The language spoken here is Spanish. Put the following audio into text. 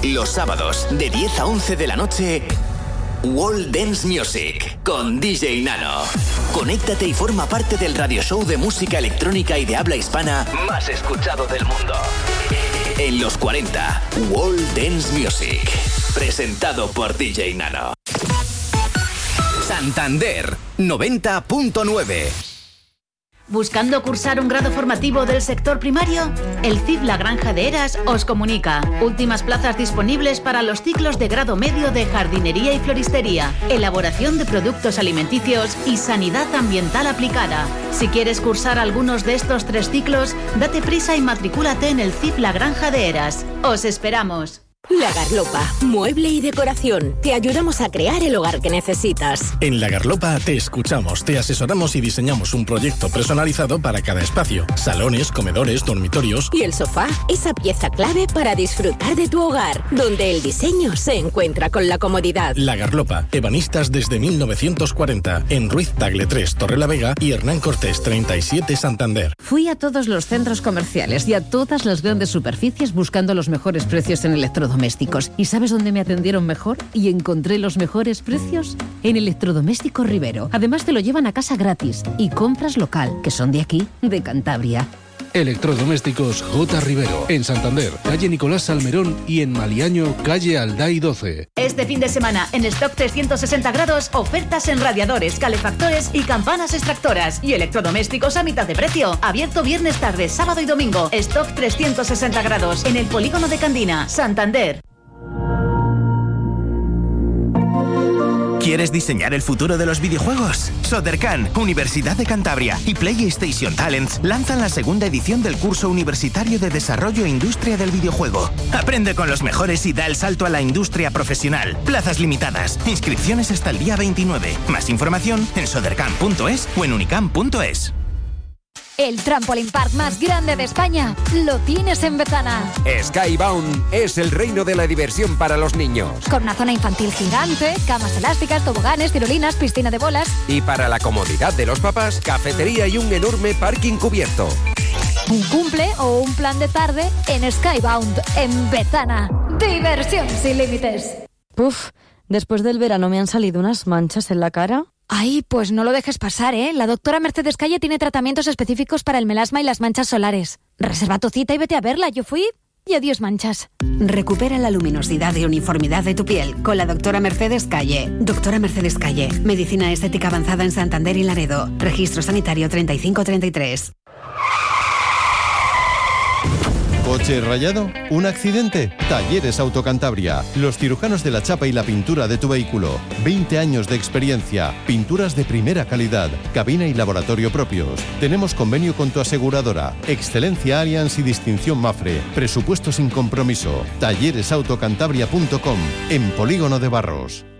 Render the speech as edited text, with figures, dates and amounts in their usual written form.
Los sábados, de 10 a 11 de la noche, World Dance Music, con DJ Nano. Conéctate y forma parte del radio show de música electrónica y de habla hispana más escuchado del mundo. En los 40, World Dance Music, presentado por DJ Nano. Santander, 90.9. ¿Buscando cursar un grado formativo del sector primario? El CIF La Granja de Heras os comunica últimas plazas disponibles para los ciclos de grado medio de jardinería y floristería, elaboración de productos alimenticios y sanidad ambiental aplicada. Si quieres cursar algunos de estos 3 ciclos, date prisa y matricúlate en el CIF La Granja de Heras. ¡Os esperamos! La Garlopa, mueble y decoración. Te ayudamos a crear el hogar que necesitas. En La Garlopa te escuchamos, te asesoramos y diseñamos un proyecto personalizado para cada espacio. Salones, comedores, dormitorios. Y el sofá, esa pieza clave para disfrutar de tu hogar, donde el diseño se encuentra con la comodidad. La Garlopa, ebanistas desde 1940. En Ruiz Tagle 3, Torrelavega y Hernán Cortés 37, Santander. Fui a todos los centros comerciales y a todas las grandes superficies buscando los mejores precios en electrodomésticos. ¿Y sabes dónde me atendieron mejor y encontré los mejores precios? En Electrodoméstico Rivero. Además te lo llevan a casa gratis. Y compras local, que son de aquí, de Cantabria. Electrodomésticos J. Rivero. En Santander, calle Nicolás Salmerón, y en Maliaño, calle Alday 12. Este fin de semana, en Stock 360 grados, ofertas en radiadores, calefactores y campanas extractoras. Y electrodomésticos a mitad de precio. Abierto viernes tarde, sábado y domingo. Stock 360 grados, en el Polígono de Candina, Santander. ¿Quieres diseñar el futuro de los videojuegos? Sodercan, Universidad de Cantabria y PlayStation Talents lanzan la 2ª edición del curso universitario de Desarrollo e Industria del Videojuego. Aprende con los mejores y da el salto a la industria profesional. Plazas limitadas. Inscripciones hasta el día 29. Más información en sodercan.es o en unicam.es. El trampoline park más grande de España lo tienes en Betana. Skybound es el reino de la diversión para los niños. Con una zona infantil gigante, camas elásticas, toboganes, tirolinas, piscina de bolas. Y para la comodidad de los papás, cafetería y un enorme parking cubierto. Un cumple o un plan de tarde en Skybound, en Betana. Diversión sin límites. Puf, después del verano me han salido unas manchas en la cara. Ay, pues no lo dejes pasar, ¿eh? La doctora Mercedes Calle tiene tratamientos específicos para el melasma y las manchas solares. Reserva tu cita y vete a verla. Yo fui y adiós manchas. Recupera la luminosidad y uniformidad de tu piel con la doctora Mercedes Calle. Doctora Mercedes Calle, medicina estética avanzada en Santander y Laredo. Registro sanitario 3533. ¿Coche rayado? ¿Un accidente? Talleres Autocantabria. Los cirujanos de la chapa y la pintura de tu vehículo. 20 años de experiencia. Pinturas de primera calidad. Cabina y laboratorio propios. Tenemos convenio con tu aseguradora. Excelencia Allianz y distinción Mafre. Presupuesto sin compromiso. Talleresautocantabria.com. En Polígono de Barros.